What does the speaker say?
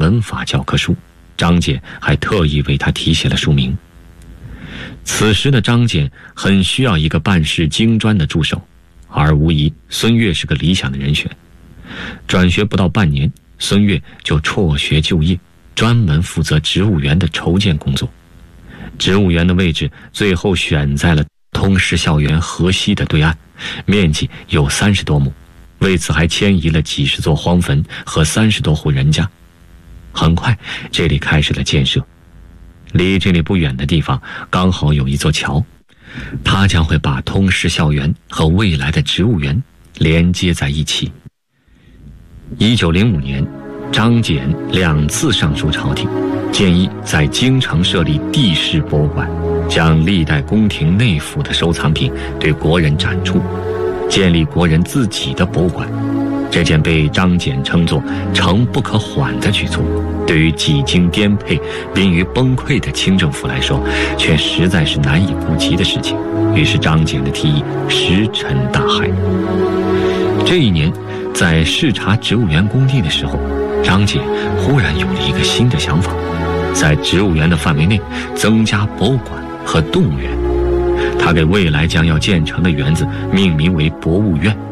文法教科书，张謇还特意为他题写了书名。此时的张謇很需要一个办事精专的助手，而无疑孙越是个理想的人选。转学不到半年，孙越就辍学就业，专门负责植物园的筹建工作。植物园的位置最后选在了通识校园河西的对岸，面积有30多亩，为此还迁移了几十座荒坟和30多户人家。很快这里开始了建设，离这里不远的地方刚好有一座桥，它将会把通识校园和未来的植物园连接在一起。1905年，张謇2次上书朝廷，建议在京城设立地市博物馆，将历代宫廷内府的收藏品对国人展出，建立国人自己的博物馆。这件被张謇称作诚不可缓的举措，对于几经颠沛、濒于崩溃的清政府来说，却实在是难以顾及的事情。于是张謇的提议石沉大海。这一年，在视察植物园工地的时候，张謇忽然有了一个新的想法，在植物园的范围内增加博物馆和动物园。他给未来将要建成的园子命名为博物院。